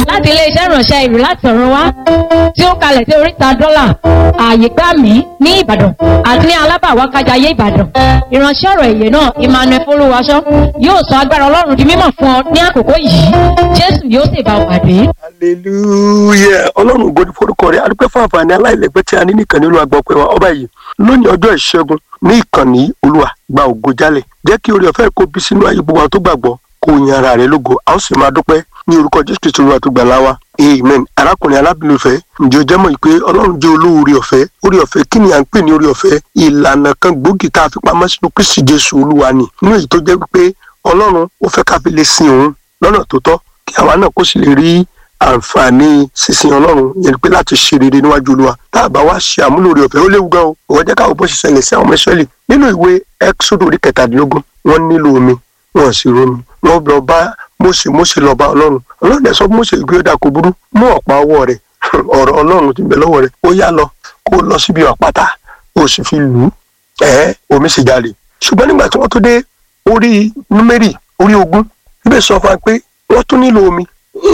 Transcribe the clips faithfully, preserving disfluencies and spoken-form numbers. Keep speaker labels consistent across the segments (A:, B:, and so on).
A: láti ilé-iṣẹ́ ìránṣẹ́ ìlú láti ọ̀run wá tí ó kalẹ̀ sí oríta dọ́là ààyè gbà mí ní Ìbàdàn àti ní alábàwákájayé Ìbàdàn. Ìránṣẹ́ ọ̀rọ̀ èyè náà Emmanuel Folúwaṣọ́ yóò sọ agbára Ọlọ́run di mímọ̀ fún ọ ní àkókò yìí. Jésù yóò sì bá ọ pàdé.
B: hallelujah. Ọlọ́run ògo ni forúkọ rẹ̀. A dúpẹ́ fún àǹfààní aláìlẹ́gbẹ́ tí a ní nìkan nílùú àgbọ̀pẹ̀ wa ọba yìí lónìí ọjọ́ ìṣẹ́gun ní ìkànnì Olúwa gba ògo jálẹ̀. Jẹ́ kí oore ọ̀fẹ́ kó bí sínú ayé gbogbo àwọn tó gbàgbọ́ kó yan ara rẹ̀ lógo. A ó sì máa dúpẹ́ ní orúkọ Jésù Kristi Olúwa tó gbàlà wa. Amen. Arákùnrin alábìlúfẹ́, ǹjẹ́ o jẹ́ mọ̀ pé Ọlọ́run jẹ́ olóore ọ̀fẹ́? Oore ọ̀fẹ́ kí ni à ń pè ní oore ọ̀fẹ́? Ìlànà kan gbòógì tá a fi pamọ́ sínú Kristi Jésù Olúwa ni. Nínú èyí tó jẹ́ pé Ọlọ́run ó fẹ́ ká fi lè sin òun lọ́nà tó tọ́ kí àwa náà kó sì lè rí àǹfààní sísìn Ọlọ́run, yẹn pé láti ṣe rere níwájú Olúwa. Tá a bá wá ṣe àmúlò oore ọ̀fẹ́ ó léwu gan o. Òwò jẹ́ káwọn bó ṣe ṣẹlẹ̀ sí àwọn ọmọ Ísírẹ́lì nínú ìwé Ẹ́kísódù orí kẹtàdínlógún. Wọ́n nílò omi, wọ́n sì romi. Wọ́n lọ bá Mósè, Mósè lọ bá Ọlọ́run. Ọlọ́run ẹ̀ sọ fún Mósè pé ó dà kó burú, mú ọ̀pá ọwọ́ rẹ̀, ọ̀rọ̀ Ọlọ́run ti bẹ̀ lọ́wọ́ rẹ̀, ó yá lọ kó lọ síbi àpáta, ó sì fi lù ú, ẹ̀ omi sì jáde. Ṣùgbọ́n nígbà tí wọ́n tó dé orí Númérì orí ogún, ibẹ̀ sọ fún wa pé wọ́n tún nílò omi.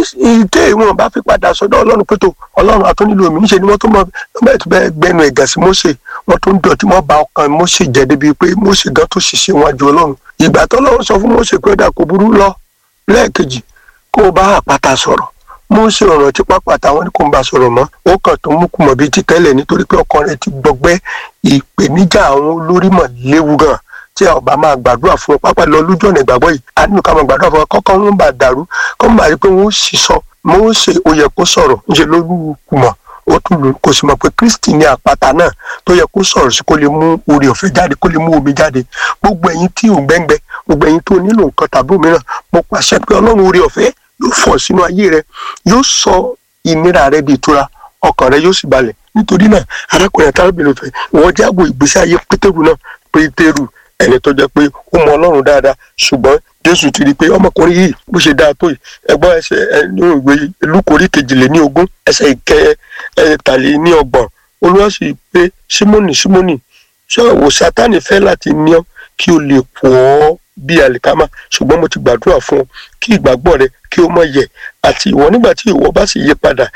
B: Ìdé wọn bá fi padà sọ́dọ̀ Ọlọ́run pé tó Ọlọ́run a tún nílò omi. Níṣẹ́ ni wọ́n tún mọ bẹ́ẹ̀ tó bẹ́ẹ̀ gbẹnu ẹ̀gà sí Mósè, wọ́n tún dọ̀tí, wọ́n bà ọkàn Mósè jẹ́ débi pé Mósè gan tó ṣiṣẹ́ wájú Ọlọ́run. Ìgbà tó Ọlọ́run sọ fún Mósè pé ó dà kó burú lọ lẹ́ẹ̀kejì kó o bá àpáta sọ̀rọ̀. Mósè ọ̀rọ̀ tí pápátá wọn ni kò ń bá sọ̀rọ̀ mọ́, ó kàn tó mú kùmọ̀ bíi ti tẹ́lẹ̀ nítorí pé ọkàn rẹ̀ ti gbọgbẹ́. Ìpèníjà àwọn olórí mọ̀ léwu gan tí a ò bá máa gbàdúrà fún ọ pápá lọ lójú ọ̀nà ìgbàgbọ́ yìí. A nílò ká máa gbàdúrà fún ọ kọ́kọ́ wọn bá dàrú kọ́ máa rí pé wọ́n ó sì sọ Mósè ó yẹ kó sọ̀rọ̀ ńṣe lójú kùmọ̀ ó tún lò kò sì mọ̀ pé Kristi ní àpáta náà tó yẹ kó sọ̀rọ̀ sí kó lè mú oore ọ̀fẹ́ jáde, kó lè mú omi jáde. Gbogbo ẹ̀yin tí ò ń gbẹ́ngbẹ́, gbogbo ẹ̀yin tó nílò nǹkan tàbí òmíràn, mo pàṣẹ pé Ọlọ́run oore ọ̀fẹ́ yóò fọ̀ sínú ayé rẹ, yóò sọ ìnira rẹ di ìtura, ọkàn rẹ yóò sì balẹ̀. Nítorí náà arákùnrin àtàlábìnrin fẹ́ ìwọ jágò ìgbésí ayé Pétérù náà. Pétérù ẹni tó jẹ́ pé ó mọ Ọlọ́run dáadáa, ṣùgbọ́n Jésù ti rí i pé ọmọkùnrin yìí bó ṣe dáa tó yìí. Ẹgbọ́n ẹsẹ̀ ẹni ìwé Lúùkù orí kejìléní ogún ẹsẹ̀ ìkẹ ẹ̀ẹ́tàléní ọgbọ̀n. Olúwa sì pé Símónì Símónì, ṣé òwò Sátánì fẹ́ láti ní ọ kí o lè pọ̀ ọ́ bí àlìkámà, ṣùgbọ́n mo ti gbàdúrà fún ọ kí ìgbàgbọ́ rẹ kí ó má yẹ̀, àti ìwọ nígbà tí ìwọ bá sì yí padà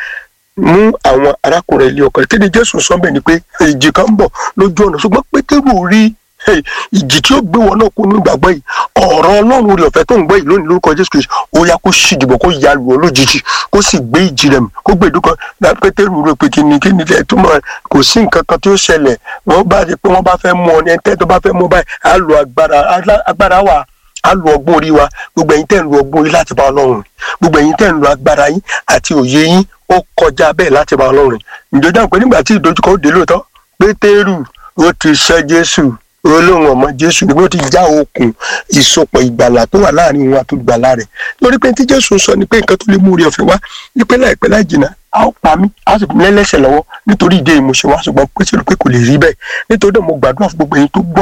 B: mú àwọn arákùnrin ilé ọkọ rẹ. Kéde Jésù sọ bẹ́ẹ̀ ni pé ìjì kan ń bọ̀ lójú ọ̀nà, ṣùgbọ́n Pétérù rí ìjì tí ó gbé wọn náà kú ní ìgbàgbọ́ yìí. Ọ̀rọ̀ Ọlọ́run oore ọ̀fẹ́ tó ń gbọ́ yìí lónìí lórúkọ Jésù Kristi ó yá kó ṣì dìbò kó ya lù ọ́ lójijì, kó sì gbé ìjì rẹ̀ mì, kó gbé ìdúkan. Pétérù rò pé kí ni kí ni ẹ túmọ̀, kò sí nǹkan kan tí ó ṣẹlẹ̀. Wọ́n bá rí pé wọ́n bá fẹ́ mú ọ ní ẹni tó bá fẹ́ mú báyìí á lo agbára agbára wa, á lo ọgbọ́n orí wa. Gbogbo ẹ̀yin tẹ́ ń lo ọgbọ́n orí láti bá Ọlọ́run rìn, gbogbo ẹ̀yin tẹ́ ń lo agbára yín àti òye yín ó kọjá bẹ́ẹ̀ láti bá Ọlọ́run rìn. Ǹjẹ́ dáhùn pé nígbà tí ìdojúkọ ó dé lóòótọ́, Pétérù ó ti ṣẹ́ Jésù, olóhùn ọmọ Jésù ni wọ́n ti já okùn ìsopọ̀ ìgbàlà tó wà láàrin wọn àti ìgbàlà rẹ̀. Lórí pé tí Jésù sọ ni pé nǹkan tó lè mú oore ọ̀fẹ́ wá ní pé láìpẹ́ láì jìnnà a ó pa mí, a sì fún lẹ́lẹ́sẹ̀ lọ́wọ́ nítorí ìdí èyí mo ṣe wá, ṣùgbọ́n pé ṣe ló pé kò lè rí bẹ́ẹ̀. Nítorí náà mo gbàdúrà fún gbogbo ẹ̀yin tó gbọ́